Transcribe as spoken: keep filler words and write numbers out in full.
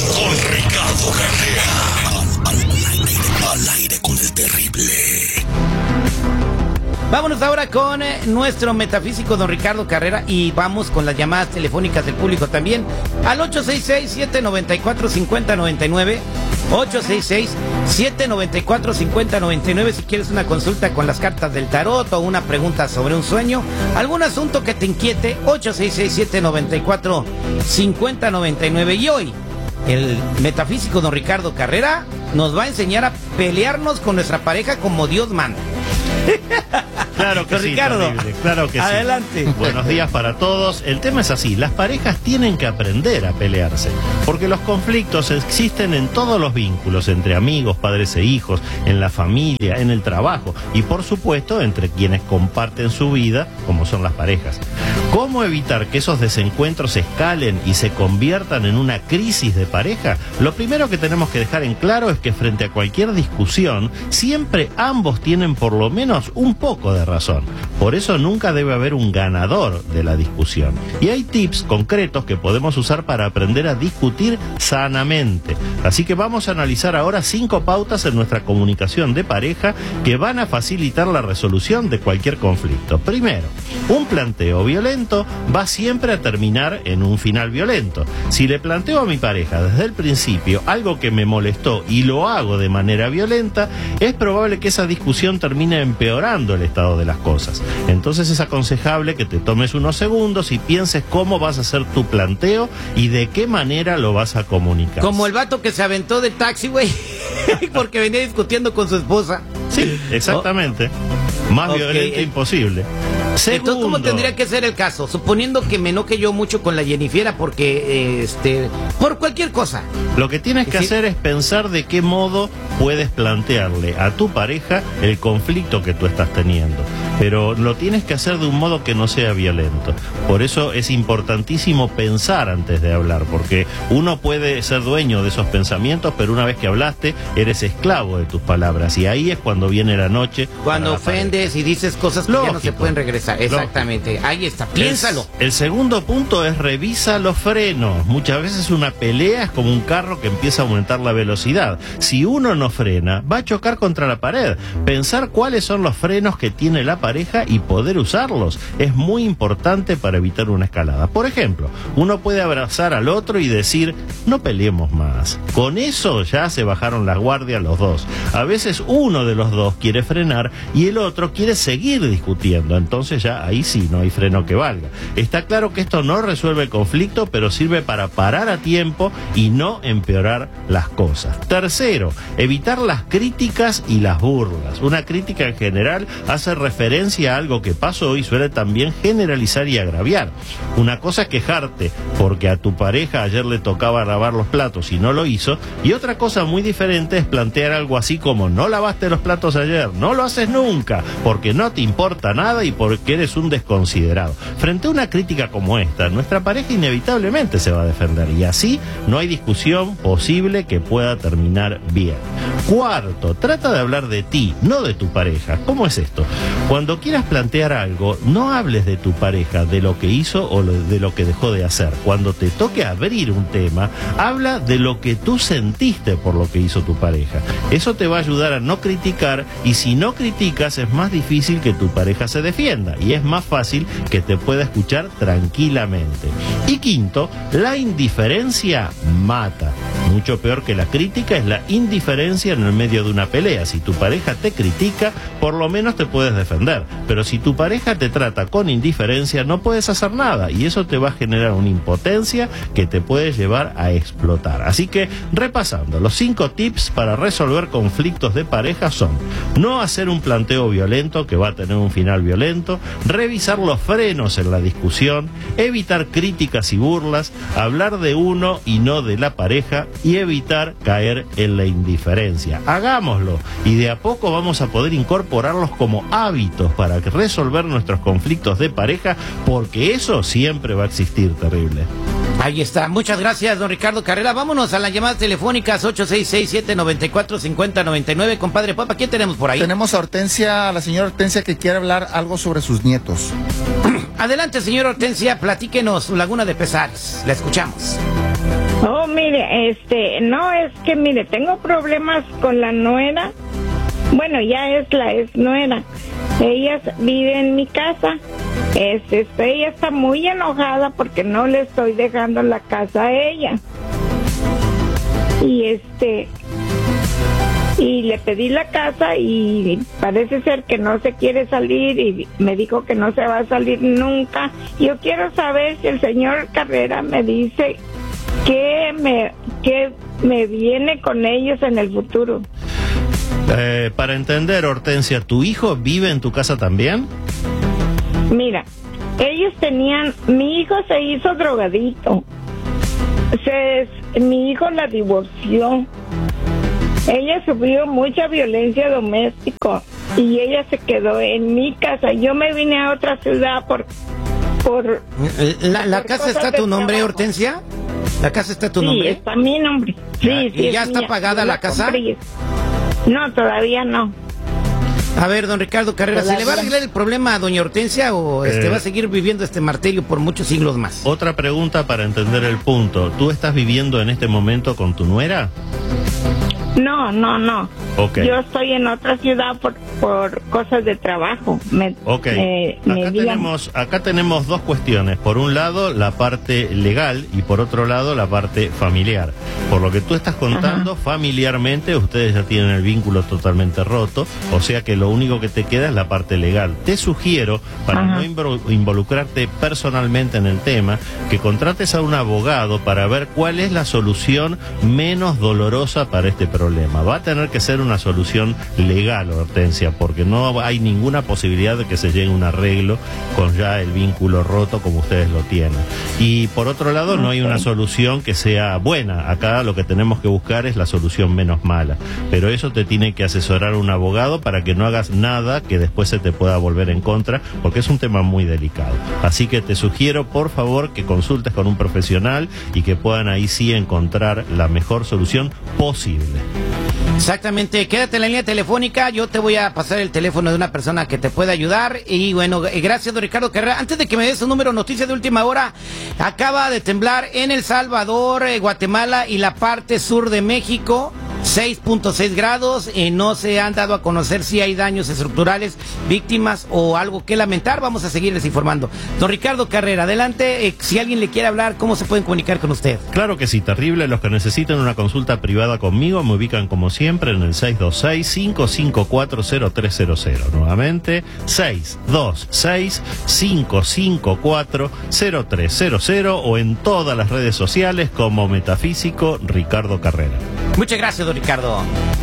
con Ricardo Carrera. Al, al, al, aire, al aire con el terrible. Vámonos ahora con eh, nuestro metafísico don Ricardo Carrera y vamos con las llamadas telefónicas del público también al ocho seis seis, siete nueve cuatro, cinco cero nueve nueve, ocho seis seis, siete nueve cuatro, cinco cero nueve nueve si quieres una consulta con las cartas del tarot o una pregunta sobre un sueño, algún asunto que te inquiete, ocho seis seis, siete nueve cuatro, cinco cero nueve nueve. Y hoy el metafísico don Ricardo Carrera nos va a enseñar a pelearnos con nuestra pareja como Dios manda. Claro que sí, Ricardo, terrible, claro que adelante. Sí. Buenos días para todos. El tema es así, las parejas tienen que aprender a pelearse, porque los conflictos existen en todos los vínculos, entre amigos, padres e hijos, en la familia, en el trabajo y por supuesto entre quienes comparten su vida, como son las parejas. ¿Cómo evitar que esos desencuentros escalen y se conviertan en una crisis de pareja? Lo primero que tenemos que dejar en claro es que frente a cualquier discusión, siempre ambos tienen por lo menos un poco de razón. Por eso nunca debe haber un ganador de la discusión. Y hay tips concretos que podemos usar para aprender a discutir sanamente. Así que vamos a analizar ahora cinco pautas en nuestra comunicación de pareja que van a facilitar la resolución de cualquier conflicto. Primero, un planteo violento va siempre a terminar en un final violento. Si le planteo a mi pareja desde el principio algo que me molestó y lo hago de manera violenta, es probable que esa discusión termine empeorando el estado de las cosas. Entonces es aconsejable que te tomes unos segundos y pienses cómo vas a hacer tu planteo y de qué manera lo vas a comunicar. Como el vato que se aventó del taxi, güey, porque venía discutiendo con su esposa. Sí, exactamente. Más okay. violento imposible. Segundo. Entonces, ¿cómo tendría que ser el caso? Suponiendo que me enoje yo mucho con la Jennifiera porque, eh, este, por cualquier cosa. Lo que tienes que ¿Sí? hacer es pensar de qué modo puedes plantearle a tu pareja el conflicto que tú estás teniendo. Pero lo tienes que hacer de un modo que no sea violento. Por eso es importantísimo pensar antes de hablar, porque uno puede ser dueño de esos pensamientos, pero una vez que hablaste, eres esclavo de tus palabras. Y ahí es cuando viene la noche. Cuando ofendes y dices cosas que Lógico. ya no se pueden regresar. Exactamente, Lógico. Ahí está, piénsalo. El, el segundo punto es revisa los frenos. Muchas veces una pelea es como un carro que empieza a aumentar la velocidad. Si uno no frena, va a chocar contra la pared. Pensar cuáles son los frenos que tiene la pareja y poder usarlos es muy importante para evitar una escalada. Por ejemplo, uno puede abrazar al otro y decir, no peleemos más. Con eso ya se bajaron las guardias los dos. A veces uno de los dos quiere frenar y el otro quiere seguir discutiendo. Entonces ya ahí sí no hay freno que valga. Está claro que esto no resuelve el conflicto, pero sirve para parar a tiempo y no empeorar las cosas. Tercero, evitar las críticas y las burlas. Una crítica en general hace referencia a algo que pasó y suele también generalizar y agraviar. Una cosa es quejarte porque a tu pareja ayer le tocaba lavar los platos y no lo hizo, y otra cosa muy diferente es plantear algo así como no lavaste los platos ayer, no lo haces nunca, porque no te importa nada y porque eres un desconsiderado. Frente a una crítica como esta, nuestra pareja inevitablemente se va a defender y así no hay discusión posible que pueda terminar bien. Cuarto, trata de hablar de ti, no de tu pareja. ¿Cómo es esto? Cuando quieras plantear algo, no hables de tu pareja, de lo que hizo o de lo que dejó de hacer. Cuando te toque abrir un tema, habla de lo que tú sentiste por lo que hizo tu pareja. Eso te va a ayudar a no criticar, y si no criticas es más difícil que tu pareja se defienda y es más fácil que te pueda escuchar tranquilamente. Y quinto, la indiferencia mata. Mucho peor que la crítica es la indiferencia en el medio de una pelea. Si tu pareja te critica, por lo menos te puedes defender. Pero si tu pareja te trata con indiferencia, no puedes hacer nada y eso te va a generar una impotencia que te puede llevar a explotar. Así que, repasando, los cinco tips para resolver conflictos de pareja son: no hacer un planteo violento que va a tener un final violento, revisar los frenos en la discusión, evitar críticas y burlas, hablar de uno y no de la pareja y evitar caer en la indiferencia. Hagámoslo y de a poco vamos a poder incorporarlos como hábitos para resolver nuestros conflictos de pareja, porque eso siempre va a existir, terrible. Ahí está, muchas gracias don Ricardo Carrera. Vámonos a las llamadas telefónicas ocho seis seis, siete nueve cuatro, cinco cero nueve nueve. Compadre Papa, ¿quién tenemos por ahí? Tenemos a Hortensia, a la señora Hortensia, que quiere hablar algo sobre sus nietos. Adelante, señora Hortensia, platíquenos su laguna de pesares. La escuchamos. Oh, mire, este, no, es que mire, tengo problemas con la nuera. Bueno, ya es la ex nuera. Ella vive en mi casa. Este, ella está muy enojada porque no le estoy dejando la casa a ella. Y este, y le pedí la casa y parece ser que no se quiere salir y me dijo que no se va a salir nunca. Yo quiero saber si el señor Carrera me dice qué me, qué me viene con ellos en el futuro. Eh, para entender, Hortensia, ¿tu hijo vive en tu casa también? Mira, ellos tenían, mi hijo se hizo drogadito. Se, mi hijo la divorció. Ella sufrió mucha violencia doméstica y ella se quedó en mi casa. Yo me vine a otra ciudad por... por ¿La, la por casa cosas está a tu de nombre, trabajo. Hortensia? ¿La casa está a tu Sí, nombre? está mi nombre. Sí, Ya, sí, ¿y es ya está mía. pagada Yo la casa? compré. No, todavía no. A ver, don Ricardo Carrera, ¿se le va a arreglar el problema a doña Hortensia o este Eh. va a seguir viviendo este martirio por muchos siglos más? Otra pregunta para entender el punto. ¿Tú estás viviendo en este momento con tu nuera? No, no, no. Ok. Yo estoy en otra ciudad por, por cosas de trabajo. Me, Ok, me- me acá, digan- tenemos, acá tenemos dos cuestiones. Por un lado, la parte legal y por otro lado, la parte familiar. Por lo que tú estás contando, familiarmente ustedes ya tienen el vínculo totalmente roto, o sea que lo único que te queda es la parte legal. Te sugiero, para Ajá. no invol- involucrarte personalmente en el tema, que contrates a un abogado para ver cuál es la solución menos dolorosa para este problema. Va a tener que ser una solución legal, Hortensia, porque no hay ninguna posibilidad de que se llegue a un arreglo con ya el vínculo roto como ustedes lo tienen. Y por otro lado, no hay una solución que sea buena. Acá lo que tenemos que buscar es la solución menos mala. Pero eso te tiene que asesorar un abogado para que no hagas nada que después se te pueda volver en contra, porque es un tema muy delicado. Así que te sugiero, por favor, que consultes con un profesional y que puedan ahí sí encontrar la mejor solución posible. Exactamente, quédate en la línea telefónica, yo te voy a pasar el teléfono de una persona que te pueda ayudar y bueno, eh, gracias don Ricardo Carrera. Antes de que me des su número, noticia de última hora, acaba de temblar en El Salvador, eh, Guatemala y la parte sur de México, seis punto seis grados, eh, no se han dado a conocer si hay daños estructurales, víctimas o algo que lamentar, vamos a seguirles informando. Don Ricardo Carrera, adelante, eh, si alguien le quiere hablar, ¿cómo se pueden comunicar con usted? Claro que sí, terrible. Los que necesiten una consulta privada conmigo me ubican como siempre en el seis dos seis, cinco cinco cuatro, cero tres cero cero. Nuevamente, seis dos seis, cinco cinco cuatro, cero tres cero cero o en todas las redes sociales como Metafísico Ricardo Carrera. Muchas gracias, don Ricardo.